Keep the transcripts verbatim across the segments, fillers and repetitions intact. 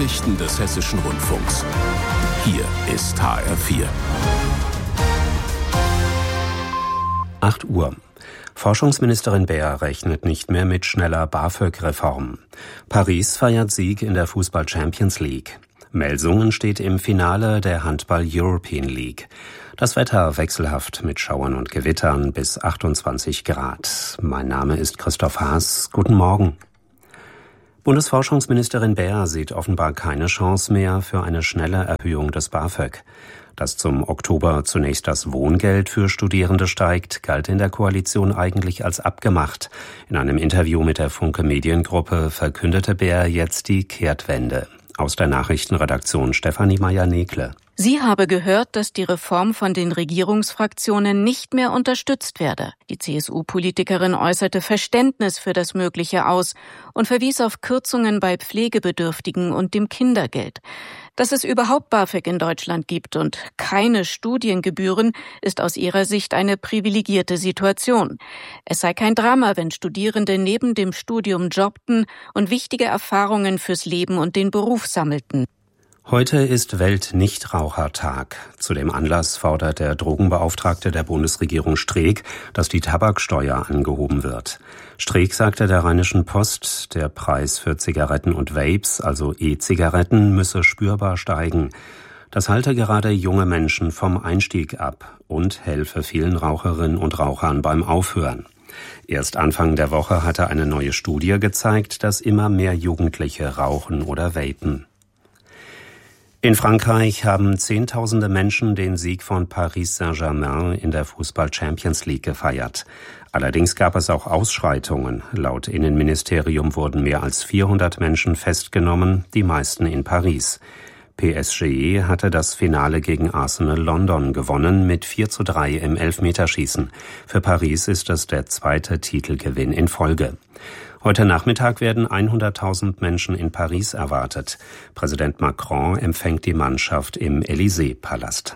Nachrichten des Hessischen Rundfunks. Hier ist H R vier. acht Uhr. Forschungsministerin Baer rechnet nicht mehr mit schneller BAföG-Reform. Paris feiert Sieg in der Fußball-Champions League. Melsungen steht im Finale der Handball-European League. Das Wetter wechselhaft mit Schauern und Gewittern bis achtundzwanzig Grad. Mein Name ist Christoph Haas. Guten Morgen. Bundesforschungsministerin Baer sieht offenbar keine Chance mehr für eine schnelle Erhöhung des BAföG. Dass zum Oktober zunächst das Wohngeld für Studierende steigt, galt in der Koalition eigentlich als abgemacht. In einem Interview mit der Funke Mediengruppe verkündete Baer jetzt die Kehrtwende. Aus der Nachrichtenredaktion Stefanie Meyer-Nekle. Sie habe gehört, dass die Reform von den Regierungsfraktionen nicht mehr unterstützt werde. Die C S U-Politikerin äußerte Verständnis für das Mögliche aus und verwies auf Kürzungen bei Pflegebedürftigen und dem Kindergeld. Dass es überhaupt BAföG in Deutschland gibt und keine Studiengebühren, ist aus ihrer Sicht eine privilegierte Situation. Es sei kein Drama, wenn Studierende neben dem Studium jobbten und wichtige Erfahrungen fürs Leben und den Beruf sammelten. Heute ist Welt-Nichtrauchertag. Zu dem Anlass fordert der Drogenbeauftragte der Bundesregierung Streeck, dass die Tabaksteuer angehoben wird. Streeck sagte der Rheinischen Post, der Preis für Zigaretten und Vapes, also E-Zigaretten, müsse spürbar steigen. Das halte gerade junge Menschen vom Einstieg ab und helfe vielen Raucherinnen und Rauchern beim Aufhören. Erst Anfang der Woche hatte eine neue Studie gezeigt, dass immer mehr Jugendliche rauchen oder vapen. In Frankreich haben Zehntausende Menschen den Sieg von Paris Saint-Germain in der Fußball-Champions League gefeiert. Allerdings gab es auch Ausschreitungen. Laut Innenministerium wurden mehr als vierhundert Menschen festgenommen, die meisten in Paris. P S G hatte das Finale gegen Arsenal London gewonnen mit vier zu drei im Elfmeterschießen. Für Paris ist es der zweite Titelgewinn in Folge. Heute Nachmittag werden hunderttausend Menschen in Paris erwartet. Präsident Macron empfängt die Mannschaft im Élysée-Palast.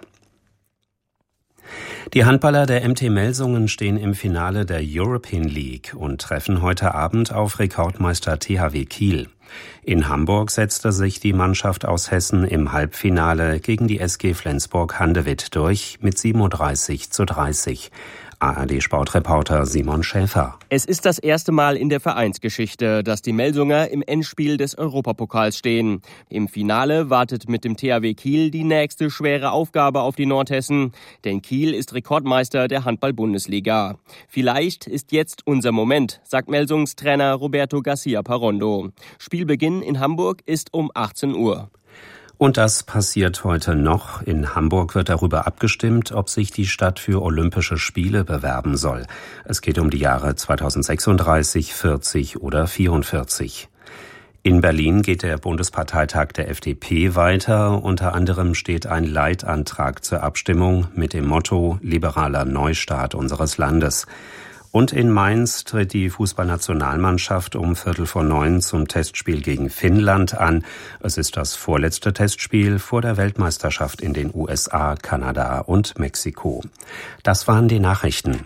Die Handballer der M T Melsungen stehen im Finale der European League und treffen heute Abend auf Rekordmeister T H W Kiel. In Hamburg setzte sich die Mannschaft aus Hessen im Halbfinale gegen die S G Flensburg-Handewitt durch mit siebenunddreißig zu dreißig. A R D-Sportreporter Simon Schäfer. Es ist das erste Mal in der Vereinsgeschichte, dass die Melsunger im Endspiel des Europapokals stehen. Im Finale wartet mit dem T H W Kiel die nächste schwere Aufgabe auf die Nordhessen. Denn Kiel ist Rekordmeister der Handball-Bundesliga. Vielleicht ist jetzt unser Moment, sagt Melsungs Trainer Roberto Garcia Parondo. Spielbeginn in Hamburg ist um achtzehn Uhr. Und das passiert heute noch. In Hamburg wird darüber abgestimmt, ob sich die Stadt für Olympische Spiele bewerben soll. Es geht um die Jahre zweitausendsechsunddreißig, vierzig oder vierundvierzig. In Berlin geht der Bundesparteitag der F D P weiter. Unter anderem steht ein Leitantrag zur Abstimmung mit dem Motto Liberaler Neustart unseres Landes. Und in Mainz tritt die Fußballnationalmannschaft um Viertel vor neun zum Testspiel gegen Finnland an. Es ist das vorletzte Testspiel vor der Weltmeisterschaft in den U S A, Kanada und Mexiko. Das waren die Nachrichten.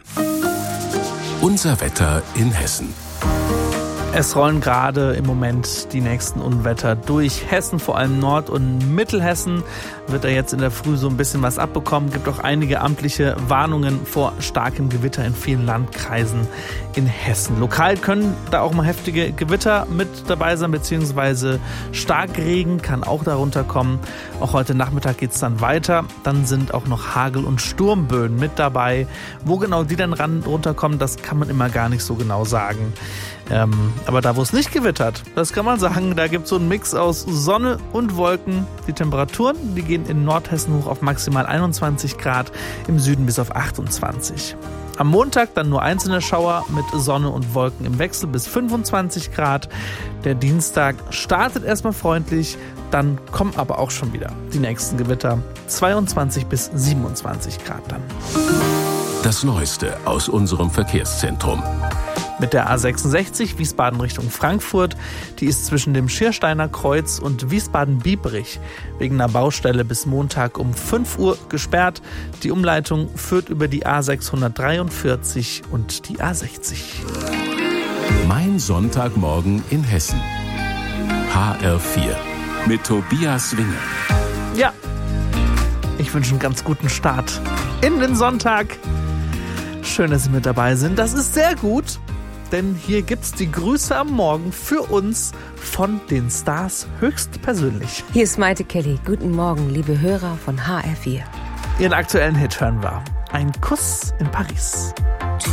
Unser Wetter in Hessen. Es rollen gerade im Moment die nächsten Unwetter durch Hessen, vor allem Nord- und Mittelhessen. Wird er jetzt in der Früh so ein bisschen was abbekommen. Gibt auch einige amtliche Warnungen vor starkem Gewitter in vielen Landkreisen in Hessen. Lokal können da auch mal heftige Gewitter mit dabei sein, beziehungsweise Starkregen kann auch darunter kommen. Auch heute Nachmittag geht es dann weiter. Dann sind auch noch Hagel- und Sturmböen mit dabei. Wo genau die dann ran runterkommen, das kann man immer gar nicht so genau sagen. Ähm, aber da, wo es nicht gewittert, das kann man sagen, da gibt es so einen Mix aus Sonne und Wolken. Die Temperaturen, die gehen in Nordhessen hoch auf maximal einundzwanzig Grad, im Süden bis auf achtundzwanzig. Am Montag dann nur einzelne Schauer mit Sonne und Wolken im Wechsel bis fünfundzwanzig Grad. Der Dienstag startet erstmal freundlich, dann kommen aber auch schon wieder die nächsten Gewitter. zweiundzwanzig bis siebenundzwanzig Grad dann. Das Neueste aus unserem Verkehrszentrum. Mit der A sechsundsechzig Wiesbaden Richtung Frankfurt. Die ist zwischen dem Schiersteiner Kreuz und Wiesbaden-Biebrich wegen einer Baustelle bis Montag um fünf Uhr gesperrt. Die Umleitung führt über die A sechshundertdreiundvierzig und die A sechzig. Mein Sonntagmorgen in Hessen. H R vier. mit Tobias Winge. Ja, ich wünsche einen ganz guten Start in den Sonntag. Schön, dass Sie mit dabei sind. Das ist sehr gut, denn hier gibt's die Grüße am Morgen für uns von den Stars höchstpersönlich. Hier ist Maite Kelly. Guten Morgen, liebe Hörer von H R vier. Ihren aktuellen Hit hören wir. Ein Kuss in Paris.